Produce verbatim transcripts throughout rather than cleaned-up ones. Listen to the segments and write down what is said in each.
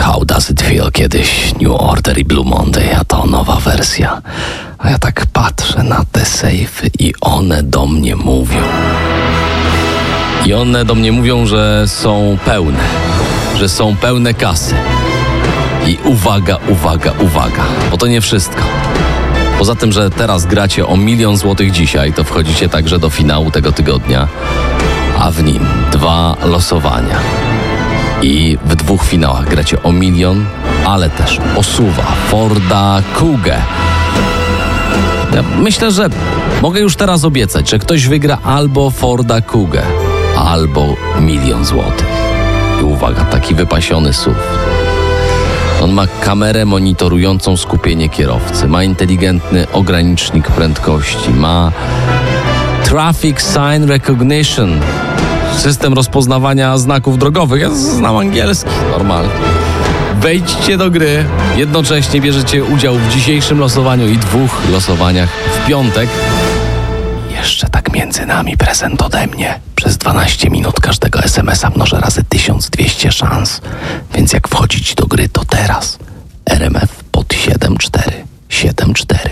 How Does It Feel kiedyś New Order i Blue Monday, a to nowa wersja. A ja tak patrzę na te sejfy i one do mnie mówią. I one do mnie mówią, że są pełne, że są pełne kasy. I uwaga, uwaga, uwaga, bo to nie wszystko. Poza tym, że teraz gracie o milion złotych dzisiaj, to wchodzicie także do finału tego tygodnia, a w nim dwa losowania. I w dwóch finałach gracie o milion, ale też o suwa Forda Kugę. Ja myślę, że mogę już teraz obiecać, że ktoś wygra albo Forda Kugę, albo milion złotych. I uwaga, taki wypasiony S U V. On ma kamerę monitorującą skupienie kierowcy, ma inteligentny ogranicznik prędkości, ma Traffic Sign Recognition, system rozpoznawania znaków drogowych. Ja znam angielski, normalnie. Wejdźcie do gry, jednocześnie bierzecie udział w dzisiejszym losowaniu i dwóch losowaniach w piątek. Jeszcze tak między nami prezent ode mnie. Przez dwanaście minut każdego es em es a mnożę razy tysiąc dwieście szans. Więc jak wchodzić do gry, to teraz. R M F pod siedem cztery siedem cztery.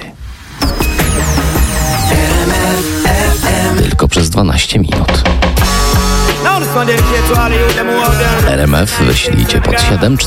Tylko przez dwanaście minut. R M F wyślijcie pod siedem cztery.